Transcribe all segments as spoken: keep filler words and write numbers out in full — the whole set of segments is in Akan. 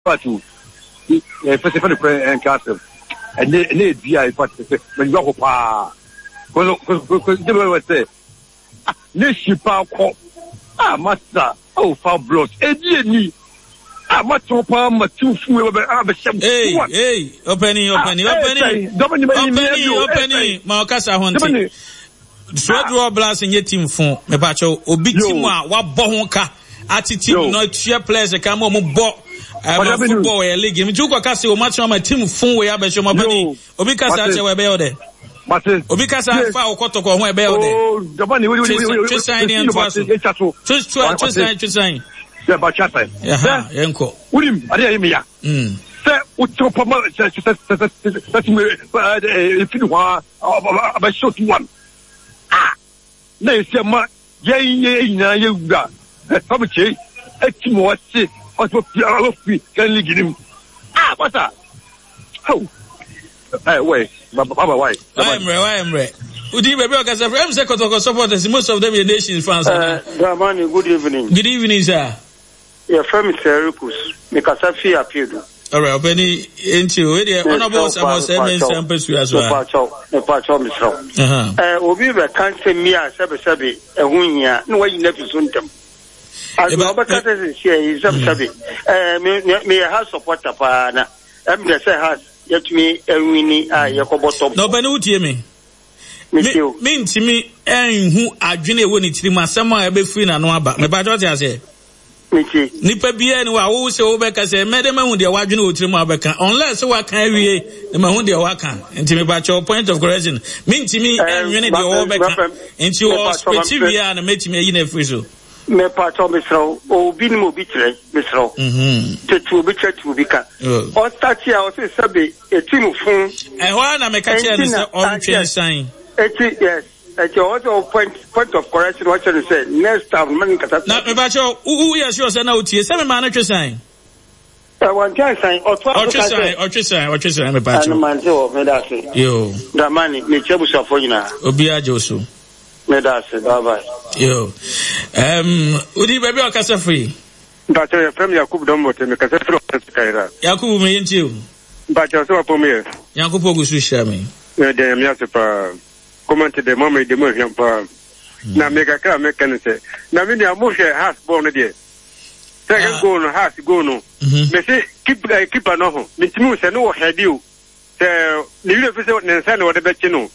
to first of all and castle and they need be I part when you go pa because they will say ne shipa ko ah master oh foul blood e ni ah matter pa matu fu e be ah be shem hey hey opening opening opening opening opening ma okasa honte so draw blast in your team phone me ba cho obi team a wa bo ho ka attitude no share players ka mo mo bo uh, football uh, league me chuko ka se o match my team phone we abesho ma bani obi ka sa che we be o de obi ka sa fa o kotoko ho e be o de oh jabani we we we sign in twice just try to sign to sign yeah ba chata yeah yenko urim ade ya ya mm se o chopa ma se se se se me e fi wa ba shot one ah na ise ma ye ye ina ye uga Come che, e ti mo se, o to piano fi kan ligi nim. Ah, what's that? Oh. Hey, wait. Baba, why? Why am why am re. Udi baby o kasa from say Kotoko supporters, most of them are nation fans. Uh, Dramani, good evening. Good evening, sir. Your friend Mister Rukus, me kasa fi appeal. All right, Benny, into we dey honorable some seven samples we as well. Me pacho, me pacho misro. Uh-huh. Eh, obi be kan se mi a sebe sebe ehunhia, no wayi na fi so ntam. As Robert Carter here is up sabi. Eh, me me has supporter pa na. Em dey say has yet me ewini a yakobo top. No Benny utie me. Me me ntimi enhu adwene ewo ni tiri ma asema e be free na no aba. Me ba jot ya say. Nipa bia ni wa wo se wo be ka se mede ma hu de wa dwene otiri mu abeka unless wa kan wie ne ma hu de wa kan nti me ba cho point of correction me ntimi enwene de wo be ka nti wo specific na metimi ayi na free so me pacho misro o bi ni mo bi tre misro mhm tetu bi tetu bi ka o start here o se sabe etimu fun e ho na me ka che ni se on twen sign eti yes eti also point point of correction what you say next time man kata na me ba cho u yes you say na utie se me ma na twen sign e wan twen sign o twa o twen sign o twen sign o twen sign me ba cho man se o me da se yo da mani me chebu so fo nyina obi ajo so me da se bye bye yo um udi baby o kasa free ba cho ya frame Yakub don mote me kasa free o kaira Yakub me yenti o ba cho so po me Yakub ogu su sha me me de me ase pa comment de mama de mo fiam pa na me ka ka me kan se na me ni amushe has born de second goal no has goal no me se keep keeper no ho me timu se no head you se ni le fi se ne nsa ne wo de be chi no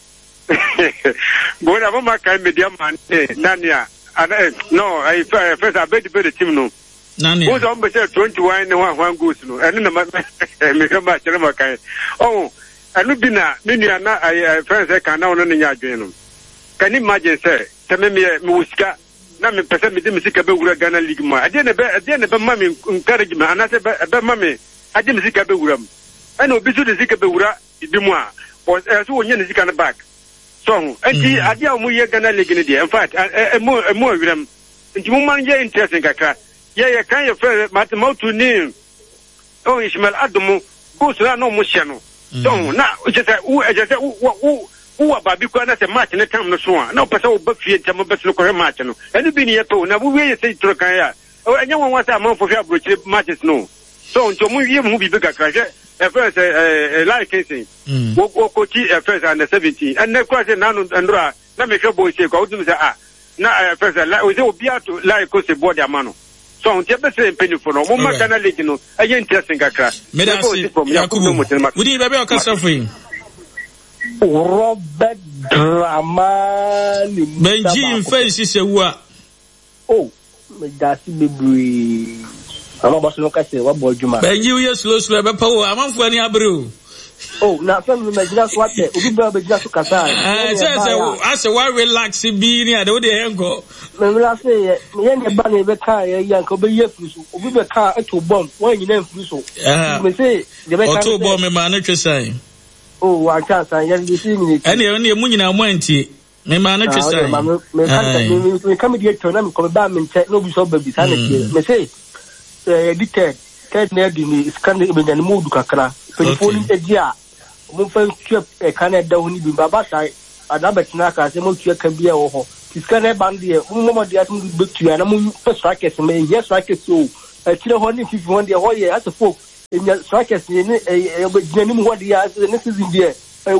bo na mama kan media man nania no I first I bet the team no nania who's on be twenty-one and one goals no and na me ka ma chere ma kan oh anu bina me nua na I friends e kan na wono nya adwen no kan imagine say teme me me usika na me pese me de musika be wura Ghana League ma ade ne be ade ne be ma me encouragement ana se be ma me ade musika be wura m ana obi so de musika be wura bi mu a o so wonya musika na back so enti ade a mu ye Ghana League ne de in fact e mo e mo wura m enti mo man ye interesting kakra ye ye kan ye fe matematu ni o Ismail Adomo ko so na no mo hye no so na o je say u e je say u u ababi kwa na se match ne tam no so a na o pese o ba fie tam ba se ko he match no eni bi ni ye to na bu we ye say tro kan ya o enya won wasa man fo fi abrochire matches no so nto mu ye mu bi be kakra je e first eh like say wo wo ko ti e first under seventeen and na kwa se na no ndura na me hwe boy say ko o dum say ah na e first la o say obi ato like ko se board amano so on tie be say penny for no mo ma Ghana League no aye interesting kakra me da see Yakubu udi bebe o kasa free Robert Dramani Benji Mfensi sewa oh me da see bebre ama boss no ka say wa boy juma Benji we slow slow be pa o amanfo ani abre oh na so me imagine so what obi be be just kasa eh say say ase wa relax bi ni ade wo de enko me me la say me ye ne ba ne be ka ye yan ko be ye furu so obi be ka eto bomb wan nyina furu so me say de be ka eto bomb me ma na twesan oh wa chance yan di see me ene ene mu nyina mu antie me ma na twesan me ka me me ka me di eto na me ko ba me nche no bi so ba bi sa na me say eh edited third na di ni scan be nyane mu du kakra telephone edia mo fa tue e kana da honi bi baba sai adabetina ka se mo tue ka bia wo ho scan band e mo mo dia tum be tue na mo strikers me yes strikers so e tire ho ni fifty-one dia ho ye as a folk enya strikers ni e e ginanim ho de ya ne season there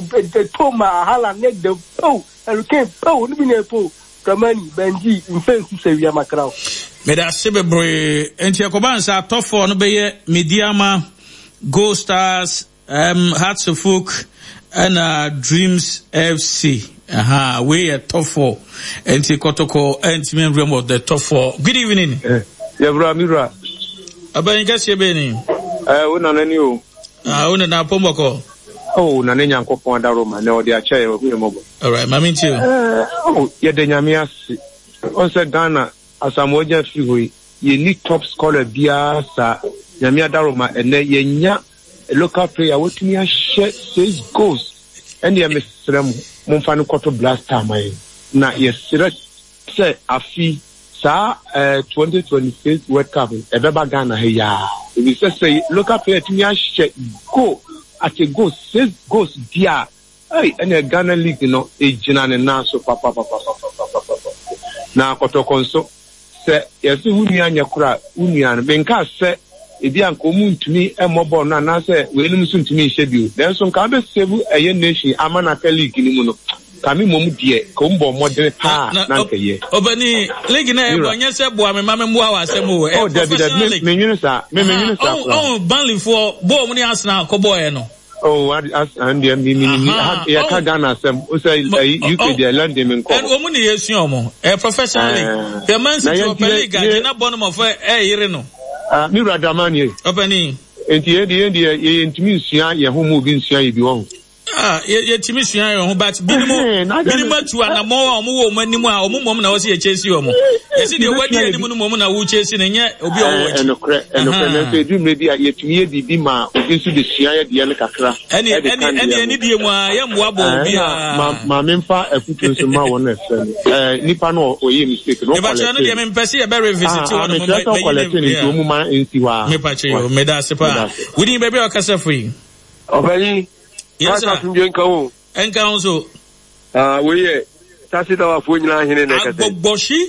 e Toma hala ne de po e can po ni bi ne po Kamani Benji mfensu se wi amakrao me da sebebre enti ekobansa top four no be ye Mediama Gold Stars um Hearts of Oak and uh, Dreams F C. Aha, we are top four. Enti Kotoko enti men remember the top four. Good evening. Eh, yeah, bro, Mira. Abani kasi beni. Eh, una nani o? Ah, una na pomboko. Oh, na nenya nkopon da Roma na odi acha ye we mobo. All right, mami nti. Eh, oh, ye de nyame ase. On se Ghana asamoja fi hoyi. Ye ni top scorer bia sa nyame adaroma ene ye nya a local player what me share six goals and ye mesrem momfa no koto blaster mai na ye sire say afi sa uh, twenty twenty-six World Cup e beba Ghana he ya we say say local player me share go at a go six goals dia hey and the Ghana league you know e jina ne na so papa papa papa na koto konso say yes unu anya kura unu an benka say ebi anko muntumi emobo na na say we nim so ntumi nhye then so nka be save eye nation amanaka league ni mu no kami mom die ko mbo modern pa na nkeye obani league na e bonye se bo ame mame mu awa asem o e professional me nyunu sa me me nyunu sa oh Burnley for bo mu ni Arsenal ko boy no oh as and the me me ya ka Ghana asem o say U K dey London me ko and o mu ni yesu omo e professional league the Man City Super League na bonu mo for e yire no ah mi radamani obani enti e di e di e ntimi nsua ye ho mu bi nsua ye bi wo ah ye timi sua ye ho but binimu binimu tu anamo a omo wo manimu a omo mom na wo se ye chesi omo ye se de wadi animu no mom na wo chesi na nye obi o wo eno kre eno kre na se du maybe ye tumi ye bibi ma obi nsu de sua ye de ye kakra eni eni eni eni die mu a ye mboa bo obi a ma ma memfa akutu nso ma wo na fe eh nipa no o ye mistake no collect e ba no de me mpese ye be revisit wo no me me collect ni to mu ma nsi wa me pa che yo me da se pa we din baby o kasa free obali yes sir enka wo enka so ah we ye tasi da wa fo nyina hene na kasa agbogboshi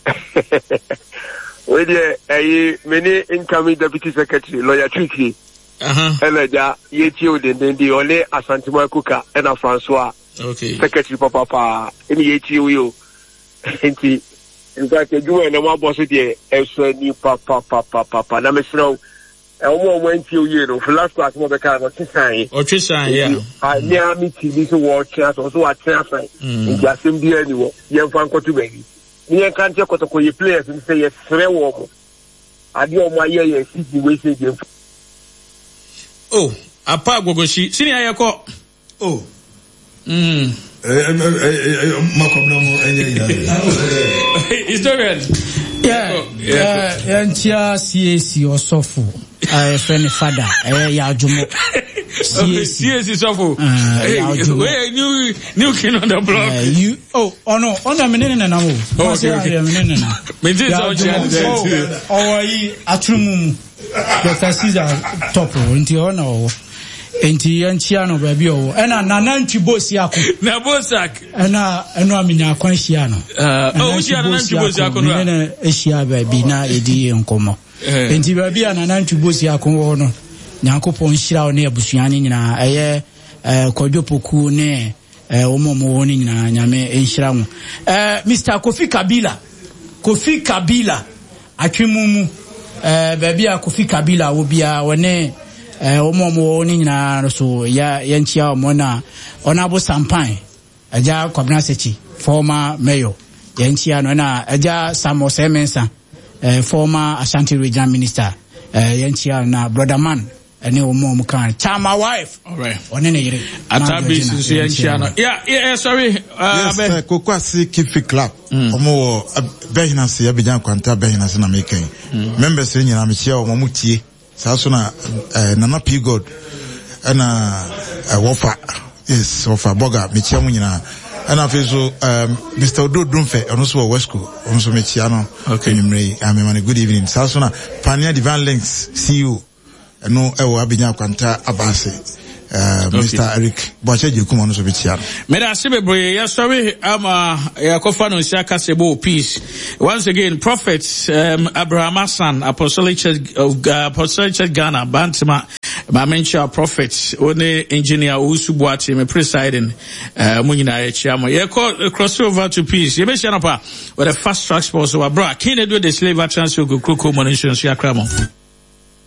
we dey eh many incoming deputy secretary lawyer Tricky aha eleja ye ti o den den di ole Asantuma Kuka na Francois okay secretary papa pa eni ye ti o yo enti in fact ejuwe na mo boss dey eso ni papa papa papa na mesro e omo omo enti o ye no for last class mo be ka no tisan o tisan yeah ah ni ami ti bi so wo chia so so wa chia sai in jasem bi ani wo ye mfa nkoto bagi ni en kan tie kotoko ye players ni say ye sre wo mo ade omo aye ye si di we say dem oh apa agogoshi sini ayeko oh mm eh eh makomna mo enya ya historian yeah yeah entia C A C osofo I friend father eh ya ajumo C A C sofo eh new new king on the block you oh oh no on the menene na mo o say ya menene na me dey so chance oh yi atrumu Doctor Caesar top nti ona o enti yanchia no ba bi o ena nanantwi bosi ako na bosak ena eno amenya akwan hia no oh hia nanantwi bosi ako no na ehia ba bi na edi enkomo enti ba bi nanantwi bosi ako wo no nyankopon hira o na abusuane nyina eye kwadwopoku ne omomo woni nyina nyame enhira wo Mister Kofi Kabila Kofi Kabila atwemumu eh baby a Kofi Kabila wo bia wone eh omomo ni nyina so ya yanchia omo na onabo sampan aja Kwabena Sechi former mayor yanchia no na aja Samuel Semensa eh former Ashanti regional minister eh yanchia na brother man ene omo kan chama wife all right one ne yire atabi so yanchia no yeah yeah sorry uh yes Kokwasi Kifi Club omo behina se Abidjan kwanta behina se na meken members nyina me chia omo mutie sa so na Nana P God na wofa yes wofa boga me chia mu nyina ana fe so Mister Odo Dumfe ono so Wesco ono so me chia no okay nimre amemane good evening sa so na Pania Divine Links C E O no ewo Abidjan kwanta abase uh, okay. Mister Eric Boache Jekumo no so be chia. Me da se bebre ya story ama ya kofa no sia kasebo peace. Once again, Prophet um, Abraham Hassan, Apostolic Church of uh, Apostolic Church Ghana, Bantima, my mentor Prophet, one engineer Usubuati, me presiding uh Munina Echiamo. You call crossover to peace. You be shana pa with a fast track sponsor. Bro, can you do the slave transfer go Kroko Monishon Siakramo?